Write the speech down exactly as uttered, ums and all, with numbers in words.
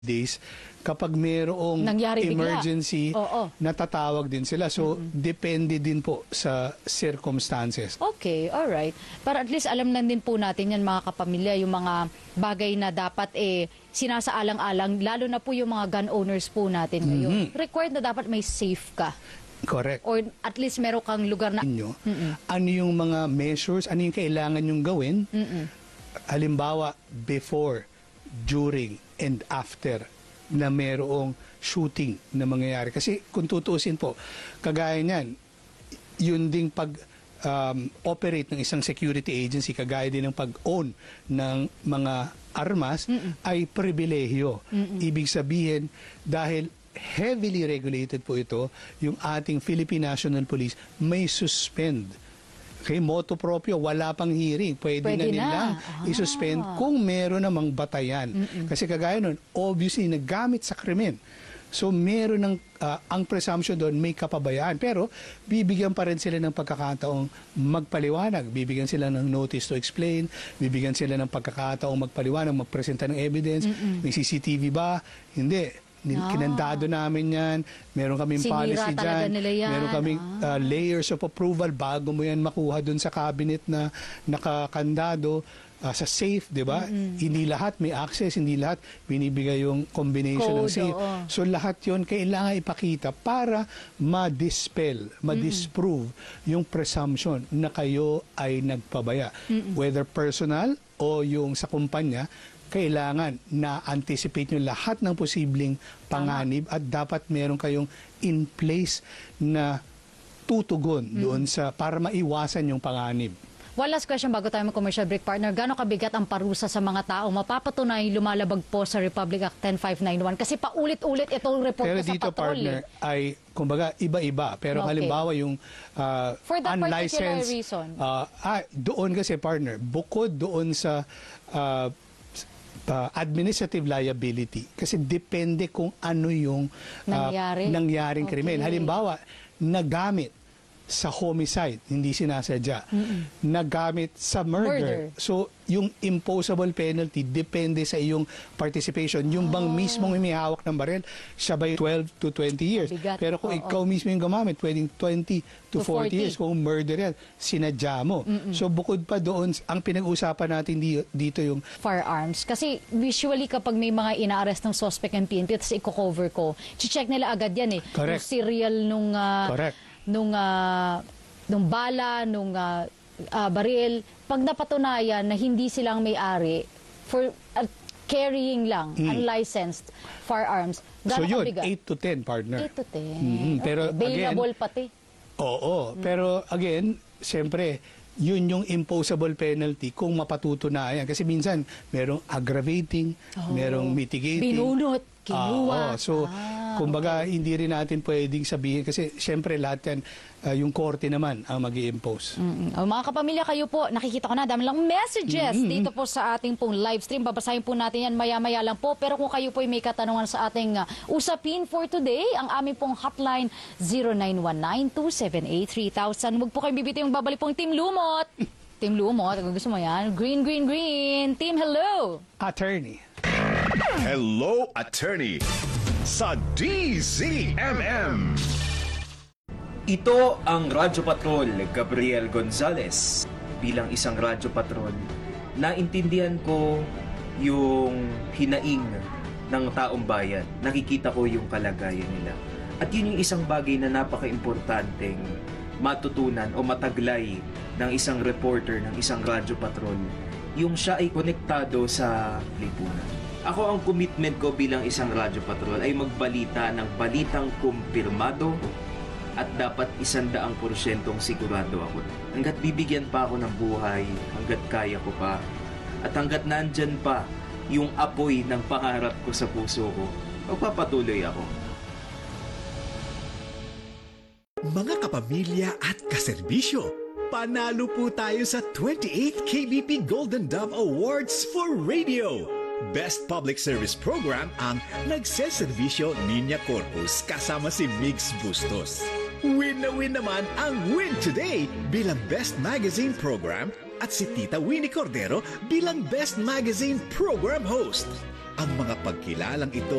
days, kapag mayroong Nangyari bigla. emergency, Oo. natatawag din sila. So, Mm-hmm. depende din po sa circumstances. Okay, alright. Para at least alam na din po natin yan mga kapamilya, yung mga bagay na dapat eh sinasaalang-alang, lalo na po yung mga gun owners po natin ngayon. Mhm. Required na dapat may safe ka. Correct. Or at least meron kang lugar na... Inyo, Mm-mm. ano yung mga measures, ano yung kailangan yung gawin? Mm-mm. Halimbawa, before, during, and after na mayroong shooting na mangyayari. Kasi kung tutuusin po, kagaya niyan, yun ding pag um, operate ng isang security agency, kagaya din ng pag-own ng mga armas, Mm-mm. ay pribilehyo. Mm-mm. Ibig sabihin, dahil heavily regulated po ito, yung ating Philippine National Police may suspend. Okay, motu proprio, wala pang hearing. Pwede, Pwede na na. nilang Ah. isuspend kung meron namang batayan. Mm-mm. Kasi kagaya nun, obviously, naggamit sa krimen. So, meron ng, ah, ang presumption doon, may kapabayaan. Pero, bibigyan pa rin sila ng pagkakataong magpaliwanag. Bibigyan sila ng notice to explain. Bibigyan sila ng pagkakataong magpaliwanag, magpresenta ng evidence. Mm-mm. May C C T V ba? Hindi. Nin- Ah. Kinandado namin yan. Meron kaming Sinira policy talaga dyan. nila yan. Meron kaming Ah. uh, layers of approval bago mo yan makuha dun sa cabinet na nakakandado uh, sa safe, di ba? Mm-mm. Hindi lahat may access, hindi lahat binibigay yung combination ng Code, safe. oo. So lahat yon kailangan ipakita para ma-dispel, ma-disprove yung presumption na kayo ay nagpabaya. Mm-mm. Whether personal o yung sa kumpanya, kailangan na anticipate nyo lahat ng posibleng panganib at dapat meron kayong in place na tutugon doon sa para maiwasan yung panganib. One last question bago tayo mag-commercial break, partner. Gano'ng kabigat ang parusa sa mga tao mapapatunay lumalabag po sa Republic Act ten five ninety-one? Kasi paulit-ulit itong report Pero ko sa dito, patrol. partner, eh. ay kumbaga iba-iba. Pero Okay. halimbawa yung uh, For that particular unlicensed, reason. uh, ah, doon kasi, partner, bukod doon sa uh, uh, administrative liability, kasi depende kung ano yung uh, Nangyari. nangyaring Okay. krimen. Halimbawa, nagamit sa homicide, hindi sinasadya. Mm-mm. Nagamit sa murder. Murder. So, yung imposable penalty depende sa iyong participation. Yung bang mismong may hawak ng baril, siya ba twelve to twenty years? Bigat. Pero kung Oo. ikaw mismo yung gumamit, pwedeng twenty to To forty forty. years. Kung murder yan, sinadya mo. Mm-mm. So, bukod pa doon, ang pinag-usapan natin di- dito yung Firearms. Kasi usually kapag may mga ina-arrest ng suspect ng P N P, tapos i-cover ko, check nila agad yan eh. Correct. Yung serial nung, ah, correct. nung, ah, nung bala, nung ah, ah, baril. Pag napatunayan na hindi silang may-ari, for ah, carrying lang, unlicensed firearms, So, gano'ng yun, kabigat? eight to ten, partner. eight to ten. Mhm. Pero Okay. Bailable pati. Oo, pero again, siyempre, yun yung imposable penalty kung mapatutunayan. Kasi minsan, merong aggravating, Oh. merong mitigating. Binunot, Ah, kinuha. oo. So, Ah, kumbaga, hindi rin natin pwedeng sabihin. Kasi, siyempre, lahat yan, ah, yung korte naman ang mag-i-impose. Mm-mm. O, mga kapamilya, kayo po, nakikita ko na, dami lang messages Mm-hmm. dito po sa ating pong live stream. Babasahin po natin yan maya-maya lang po. Pero kung kayo po ay may katanungan sa ating uh, usapin for today, ang aming pong hotline zero nine one nine two seven eight three thousand. Huwag po kayong bibiti yung babalik pong Team Lumot. Team Lumot, kung gusto mo yan. Green, green, green. Team Hello. Attorney. Hello, Attorney sa D Z M M. Ito ang Radyo Patrol, Gabriel Gonzalez. Bilang isang Radyo Patrol, naintindihan ko yung hinaing ng taong bayan. Nakikita ko yung kalagayan nila. At yun yung isang bagay na napaka-importanteng matutunan o mataglay ng isang reporter, ng isang Radyo Patrol. Yung siya ay konektado sa lipunan. Ako, ang commitment ko bilang isang Radyo Patrol ay magbalita ng balitang kumpirmado at dapat isandaang porsyentong sigurado ako. Hanggat bibigyan pa ako ng buhay, hanggat kaya ko pa, at hanggat nandyan pa yung apoy ng pangarap ko sa puso ko, magpapatuloy ako. Mga kapamilya at kaserbisyo, panalo po tayo sa twenty-eighth K B P Golden Dove Awards for Radio. Best Public Service Program ang Nagseserbisyo Niña Corpus kasama si Migs Bustos. Win na win naman ang Win Today bilang Best Magazine Program at si Tita Winnie Cordero bilang Best Magazine Program Host. Ang mga pagkilalang ito